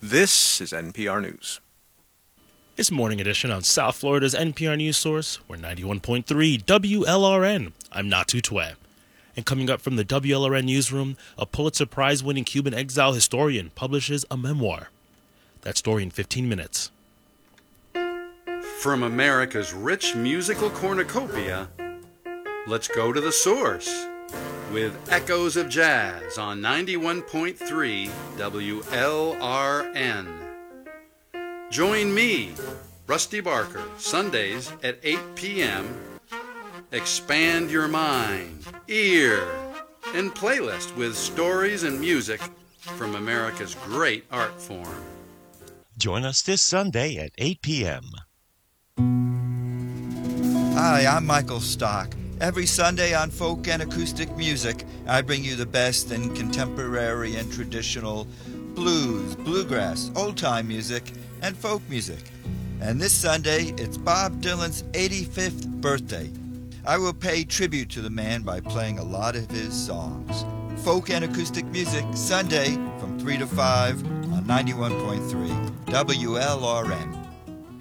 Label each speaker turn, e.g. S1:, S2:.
S1: This is NPR News.
S2: It's Morning Edition on South Florida's NPR News Source. We're 91.3 WLRN. I'm Natu Twe. And coming up from the WLRN newsroom, a Pulitzer Prize-winning Cuban exile historian publishes a memoir. That story in 15 minutes.
S3: From America's rich musical cornucopia, let's go to the source with Echoes of Jazz on 91.3 WLRN. Join me, Rusty Barker, Sundays at 8 p.m. Expand your mind, ear, and playlist with stories and music from America's great art form.
S4: Join us this Sunday at 8 p.m.
S5: Hi, I'm Michael Stock. Every Sunday on Folk and Acoustic Music, I bring you the best in contemporary and traditional blues, bluegrass, old-time music, and folk music. And this Sunday, it's Bob Dylan's 85th birthday. I will pay tribute to the man by playing a lot of his songs. Folk and Acoustic Music, Sunday from 3 to 5 on 91.3 WLRN.